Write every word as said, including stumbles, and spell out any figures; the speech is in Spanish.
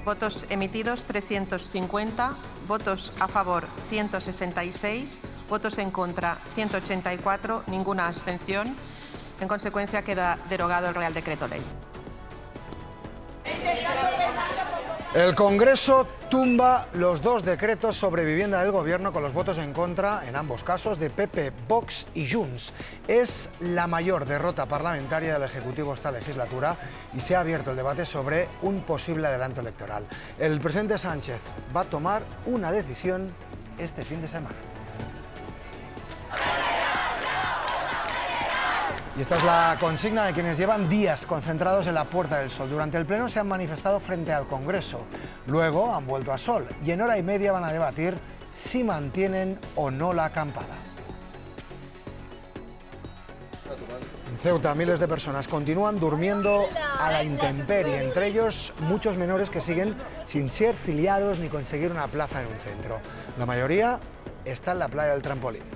Votos emitidos trescientos cincuenta, votos a favor ciento sesenta y seis, votos en contra ciento ochenta y cuatro, ninguna abstención. En consecuencia, queda derogado el Real Decreto Ley. El Congreso tumba los dos decretos sobre vivienda del Gobierno con los votos en contra, en ambos casos, de P P, Vox y Junts. Es la mayor derrota parlamentaria del Ejecutivo esta legislatura y se ha abierto el debate sobre un posible adelanto electoral. El presidente Sánchez va a tomar una decisión este fin de semana. Y esta es la consigna de quienes llevan días concentrados en la Puerta del Sol. Durante el pleno se han manifestado frente al Congreso. Luego han vuelto a Sol y en hora y media van a debatir si mantienen o no la acampada. En Ceuta, miles de personas continúan durmiendo a la intemperie, entre ellos muchos menores que siguen sin ser filiados ni conseguir una plaza en un centro. La mayoría está en la playa del Trampolín.